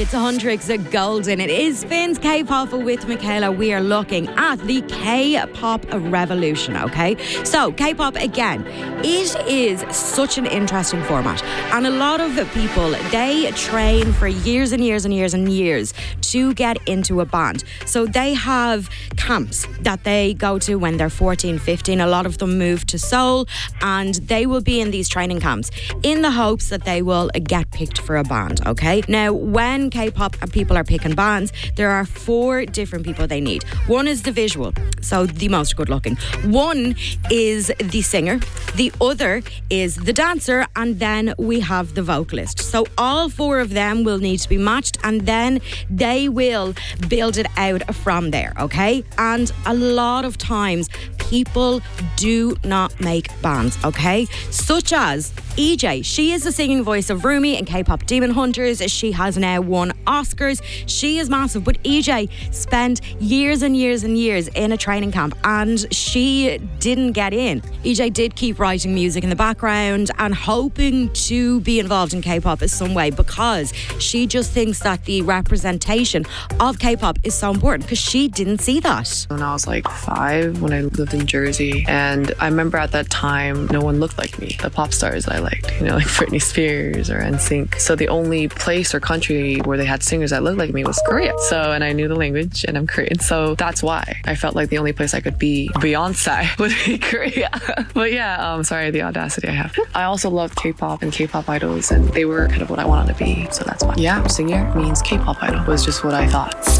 It's Huntrix Golden. It is Spins K-pop with Michaela. We are looking at the K-pop revolution, okay? So, K-pop, again, it is such an interesting format. And a lot of people, they train for years and years and years and years to get into a band. So they have camps that they go to when they're 14, 15. A lot of them move to Seoul and they will be in these training camps in the hopes that they will get picked for a band, okay? Now, when K-pop people are picking bands, there are 4 different people they need. One is the visual, so the most good looking. One is the singer, the other is the dancer, and then we have the vocalist. So all 4 of them will need to be matched and then they will build it out from there, okay? And a lot of times people do not make bands, okay? Such as EJ. She is the singing voice of Rumi in K-pop Demon Hunters. She has now won Oscars. She is massive, but EJ spent years and years and years in a training camp and she didn't get in. EJ did keep writing music in the background and hoping to be involved in K-pop in some way because she just thinks that the representation of K-pop is so important because she didn't see that. When I was like 5, when I lived in Jersey, and I remember at that time no one looked like me, the pop stars I liked, you know, like Britney Spears or NSYNC. So the only place or country where they had singers that looked like me was Korea. So, and I knew the language and I'm Korean, so that's why I felt like the only place I could be Beyonce would be Korea. But yeah, sorry, the audacity I have. I also loved K-pop and K-pop idols, and they were kind of what I wanted to be, so that's why. Yeah, singer means K-pop idol was just what I thought.